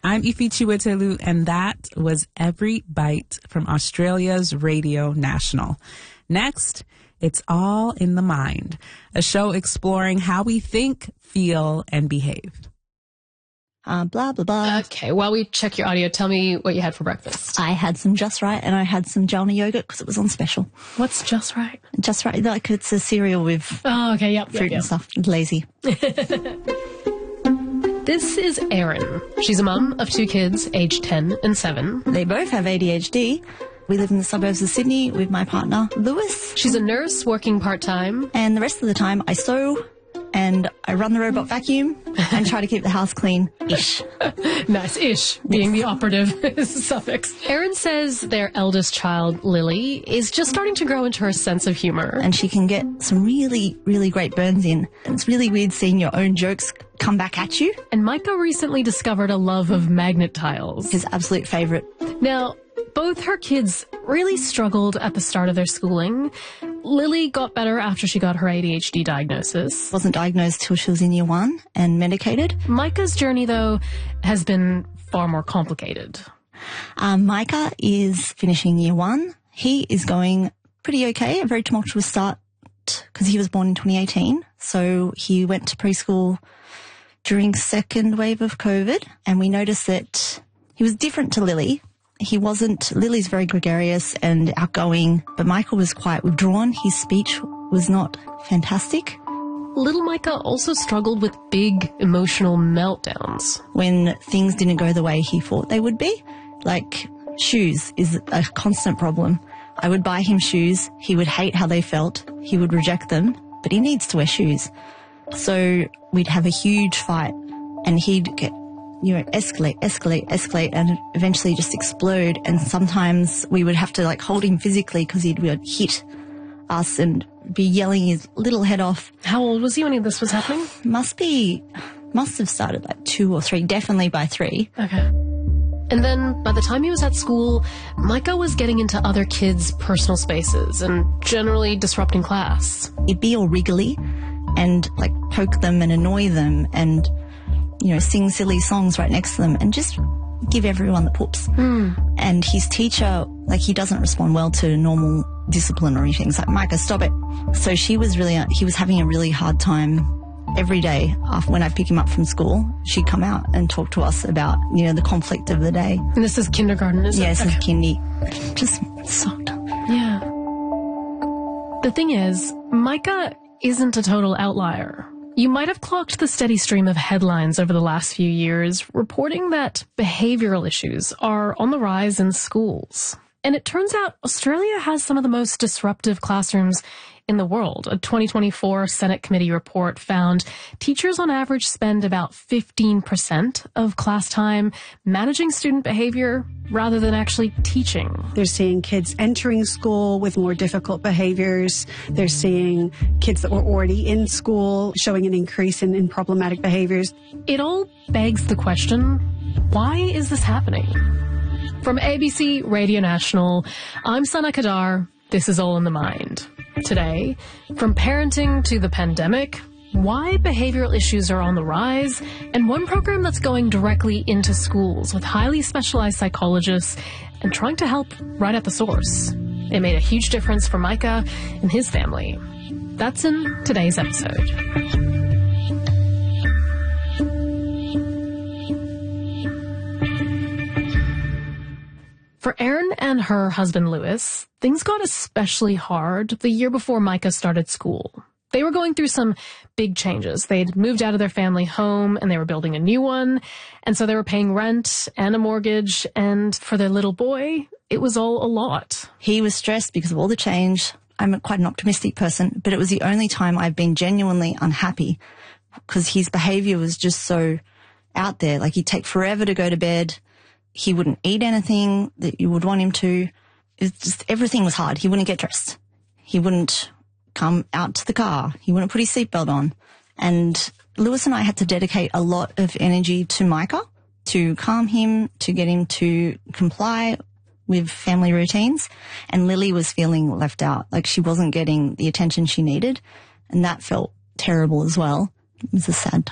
I'm Ifi Chiwetelu, and that was Every Bite from Australia's Radio National. Next, it's All in the Mind, a show exploring how we think, feel, and behave. Blah, blah, blah. Okay, while we check your audio, tell me what you had for breakfast. I had some Just Right and I had some Jalna yogurt because it was on special. What's Just Right? Just Right, like it's a cereal with fruit and stuff. Lazy. This is Erin. She's a mum of 2 kids, aged 10 and 7. They both have ADHD. We live in the suburbs of Sydney with my partner, Lewis. She's a nurse working part-time. And the rest of the time I sew and I run the robot vacuum and try to keep the house clean-ish. Nice, ish, being the operative suffix. Erin says their eldest child, Lily, is just starting to grow into her sense of humor. And she can get some really, really great burns in. And it's really weird seeing your own jokes come back at you. And Micah recently discovered a love of magnet tiles. His absolute favourite. Now, both her kids really struggled at the start of their schooling. Lily got better after she got her ADHD diagnosis. Wasn't diagnosed till she was in year 1 and medicated. Micah's journey, though, has been far more complicated. Micah is finishing year 1. He is going pretty okay, a very tumultuous start because he was born in 2018. So he went to preschool during second wave of COVID, and we noticed that he was different to Lily. Lily's very gregarious and outgoing, but Michael was quite withdrawn. His speech was not fantastic. Little Micah also struggled with big emotional meltdowns. When things didn't go the way he thought they would be, like shoes is a constant problem. I would buy him shoes. He would hate how they felt. He would reject them, but he needs to wear shoes. So we'd have a huge fight and he'd get escalate, and eventually just explode. And sometimes we would have to hold him physically because he would hit us and be yelling his little head off. How old was he when this was happening? Must have started 2 or 3, definitely by 3. Okay. And then by the time he was at school, Micah was getting into other kids' personal spaces and generally disrupting class. He'd be all wriggly and poke them and annoy them and sing silly songs right next to them and just give everyone the poops. And his teacher, he doesn't respond well to normal discipline or anything. It's like, Micah, stop it. So he was having a really hard time every day. When I pick him up from school, she'd come out and talk to us about, the conflict of the day. And this is kindergarten, is it? Yeah, this is kindy. Just sucked. Yeah. The thing is, Micah isn't a total outlier. You might have clocked the steady stream of headlines over the last few years reporting that behavioral issues are on the rise in schools. And it turns out Australia has some of the most disruptive classrooms in the world. A 2024 Senate committee report found teachers on average spend about 15% of class time managing student behavior rather than actually teaching. They're seeing kids entering school with more difficult behaviors. They're seeing kids that were already in school showing an increase in problematic behaviors. It all begs the question, why is this happening? From ABC Radio National, I'm Sana Kadar. This is All in the Mind. Today, from parenting to the pandemic, why behavioral issues are on the rise, and one program that's going directly into schools with highly specialized psychologists and trying to help right at the source. It made a huge difference for Micah and his family. That's in today's episode. For Erin and her husband, Lewis, things got especially hard the year before Micah started school. They were going through some big changes. They'd moved out of their family home and they were building a new one. And so they were paying rent and a mortgage. And for their little boy, it was all a lot. He was stressed because of all the change. I'm quite an optimistic person, but it was the only time I've been genuinely unhappy because his behavior was just so out there. He'd take forever to go to bed. He wouldn't eat anything that you would want him to. It's just everything was hard. He wouldn't get dressed. He wouldn't come out to the car. He wouldn't put his seatbelt on. And Lewis and I had to dedicate a lot of energy to Micah to calm him, to get him to comply with family routines. And Lily was feeling left out, she wasn't getting the attention she needed. And that felt terrible as well. It was a sad time.